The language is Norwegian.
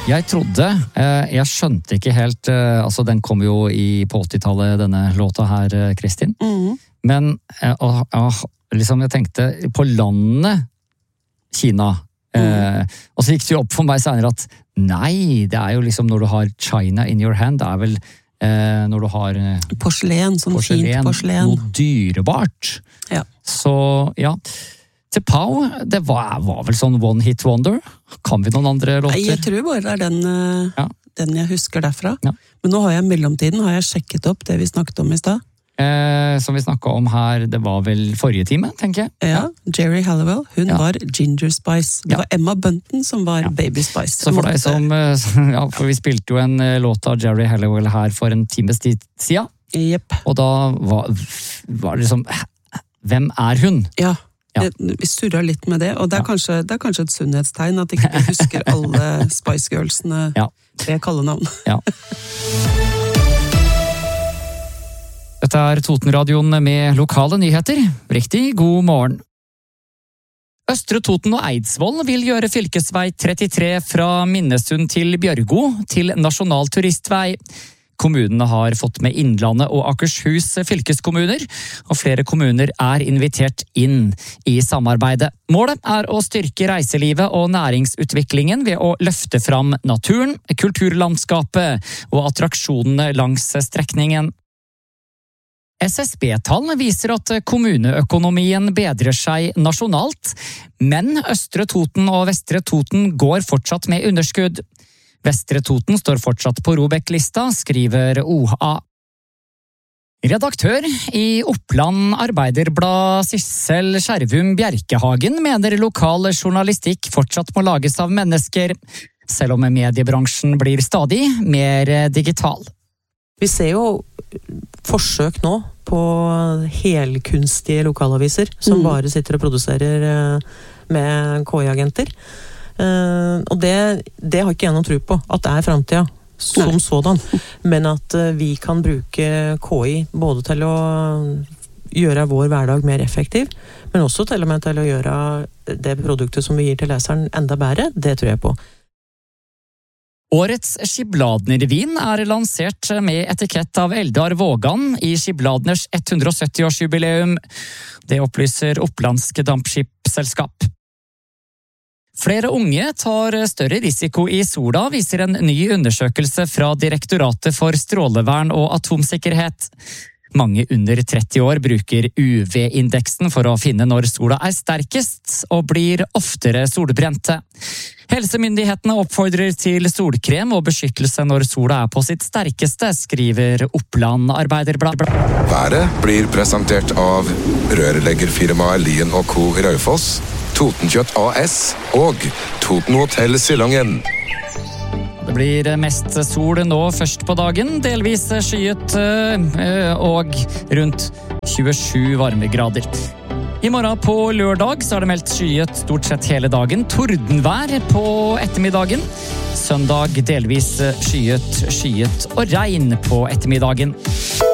Jeg trodde, jeg skjønte ikke helt, altså den kom jo på 80-tallet, denne låta her, Kristin. Men liksom jeg tenkte, på landet Kina, og så gikk det jo opp for meg senere at nei, det jo liksom når du har China in your hand, det vel når du har porselen, sånn fint porselen. Noe dyrebart. Ja. Så ja, til Pau, det var vel sånn one hit wonder. Kan vi noen andre låter? Nei, jeg tror bare det den jeg husker derfra. Ja. Men nå har jeg i mellomtiden sjekket opp det vi snakket om i sted. Som vi snakket om her, det var vel forrige time, tenker jeg. Ja, Jerry Halliwell, hun var Ginger Spice. Det var Emma Bunton som var Baby Spice. Så for deg som, for vi spilte jo en låt av Jerry Halliwell her for en times tid siden. Yep. Og da var det liksom, hvem hun? Ja. Vi surret litt med det, og det kanskje et sunnhetstegn at ikke du husker alle Spice Girlsene ved kallenavn. Ja. Dette Totenradioen med lokale nyheter. Riktig god morgen. Østre Toten og Eidsvoll vil gjøre fylkesvei 33 fra Minnesund til Bjørgo til nasjonal turistvei. Kommunene har fått med Innlandet og Akershus fylkeskommuner, og flere kommuner invitert inn i samarbeidet. Målet å styrke reiselivet og næringsutviklingen ved å løfte fram naturen, kulturlandskapet og attraksjonene langs strekningen. SSB-tall viser at kommuneøkonomien bedrer seg nasjonalt, men Østre Toten og Vestre Toten går fortsatt med underskudd. Vestre Toten står fortsatt på ROBEK-lista, skriver OA. Redaktør i Oppland Arbeiderblad Sissel Skjervum Bjerkehagen mener lokal journalistikk fortsatt må lages av mennesker, selv om mediebransjen blir stadig mer digital. Vi ser jo forsøk nå på helkunstige lokalaviser som bare sitter og produserer med KI-agenter. Og det har ikke jeg noen tro på, at det fremtiden som sådan, men at vi kan bruke KI både til å gjøre vår hverdag mer effektiv, men også til og med til å gjøre det produktet som vi gir til leseren enda bedre, det tror jeg på. Årets Skibladner-vin lansert med etikett av Eldar Vågan i Skibladners 170-årsjubileum. Det opplyser Opplandsk Dampskipselskap. Flere unge tar større risiko i sola, viser en ny undersøkelse fra Direktoratet for strålevern og atomsikkerhet. Mange under 30 år bruker UV-indeksen for å finne når sola sterkest og blir oftere solbrente. Helsemyndighetene oppfordrer til solkrem og beskyttelse når sola på sitt sterkeste, skriver Oppland Arbeiderblad. Været blir presentert av rørleggerfirmaet Lien & Co. i Raufoss, Totenkjøtt AS og Toten Hotel Silangen. Det blir mest sol nå først på dagen, delvis skyet og rundt 27 varmegrader. I morgen på lørdag så det meldt skyet stort sett hele dagen, tordenvær på ettermiddagen. Søndag delvis skyet og regn på ettermiddagen.